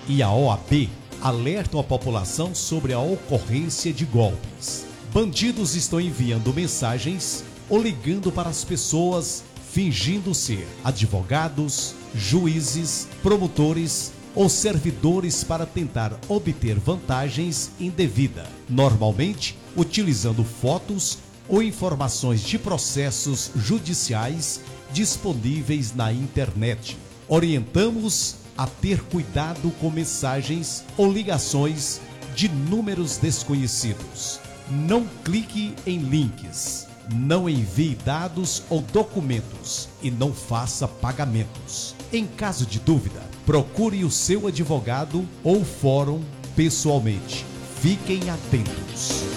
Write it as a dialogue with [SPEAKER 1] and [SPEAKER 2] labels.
[SPEAKER 1] e a OAB alertam a população sobre a ocorrência de golpes. Bandidos estão enviando mensagens ou ligando para as pessoas fingindo ser advogados, juízes, promotores ou servidores para tentar obter vantagens indevidas, normalmente utilizando fotos ou informações de processos judiciais disponíveis na internet. Orientamos a ter cuidado com mensagens ou ligações de números desconhecidos. Não clique em links, não envie dados ou documentos e não faça pagamentos. Em caso de dúvida, procure o seu advogado ou fórum pessoalmente. Fiquem atentos.